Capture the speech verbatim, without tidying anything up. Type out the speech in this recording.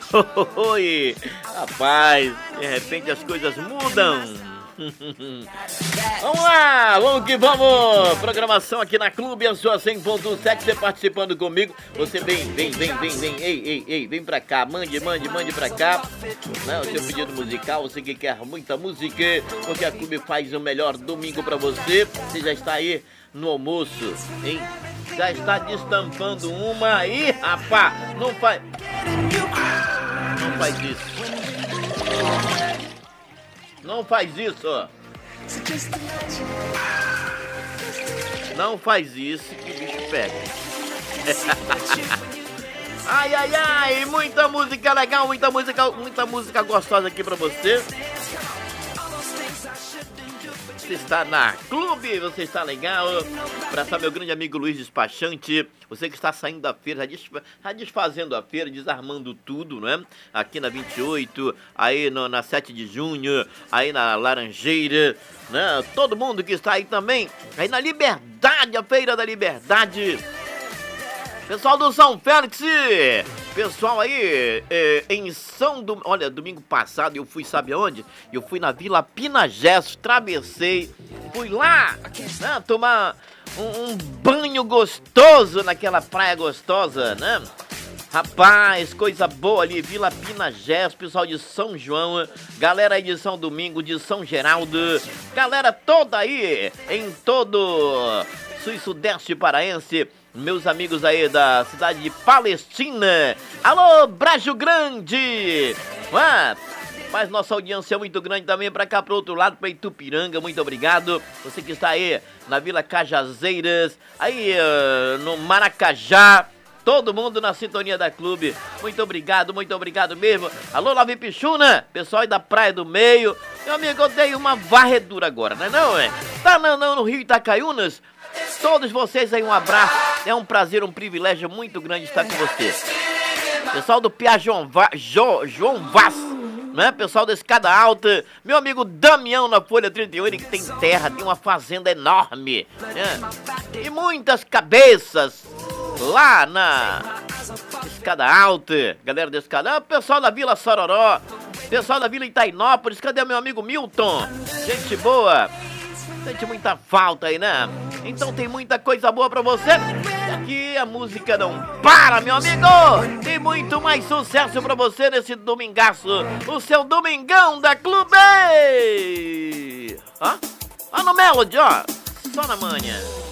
Oi, rapaz, de repente as coisas mudam. Vamos lá, vamos que vamos! Programação aqui na Clube, a sua cem ponto sete, você participando comigo. Você vem, vem, vem, vem, vem, ei, ei, ei, vem pra cá, mande, mande, mande pra cá. Né, o seu pedido musical, você que quer muita música, porque a Clube faz o melhor domingo pra você. Você já está aí no almoço, hein? Já está destampando uma aí, rapaz! Não faz... Não faz isso. Não faz isso, ó. Não faz isso que o bicho pega. Ai, ai, ai, muita música legal, muita música, muita música gostosa aqui pra você. Você está na Clube, você está legal. Abraçar meu grande amigo Luiz Despachante. Você que está saindo da feira, já desfazendo a feira, desarmando tudo, né? Aqui na vinte e oito, aí no, na sete de junho, aí na Laranjeira, né? Todo mundo que está aí também, aí na Liberdade, a Feira da Liberdade. Pessoal do São Félix, pessoal aí é, em São do... Olha, domingo passado eu fui, sabe aonde? Eu fui na Vila Pinagés, travessei, fui lá, né, tomar um, um banho gostoso naquela praia gostosa, né? Rapaz, coisa boa ali, Vila Pinagés, pessoal de São João, galera aí de São Domingo, de São Geraldo, galera toda aí em todo sul e sudeste paraense. Meus amigos aí da cidade de Palestina. Alô, Brejo Grande! Ah, mas nossa audiência é muito grande também pra cá, pro outro lado, pra Itupiranga. Muito obrigado. Você que está aí na Vila Cajazeiras, aí uh, no Maracajá. Todo mundo na sintonia da Clube. Muito obrigado, muito obrigado mesmo. Alô, Lavi Pichuna, pessoal aí da Praia do Meio. Meu amigo, eu dei uma varredura agora, né não, é? Tá não, não, no Rio Itacaiunas. Todos vocês aí, um abraço. É um prazer, um privilégio muito grande estar com vocês. Pessoal do Pia João, Va jo João Vaz, né? Pessoal da Escada Alta. Meu amigo Damião na Folha trinta e um, ele que tem terra, tem uma fazenda enorme, né? E muitas cabeças lá na Escada Alta. Galera da Escada Alta. Pessoal da Vila Sororó. Pessoal da Vila Itainópolis. Cadê meu amigo Milton? Gente boa. Sente muita falta aí, né? Então tem muita coisa boa pra você. Aqui a música não para, meu amigo. Tem muito mais sucesso pra você nesse domingaço. O seu domingão da Clube. Ó, ó no Melody, ó. Só na manhã.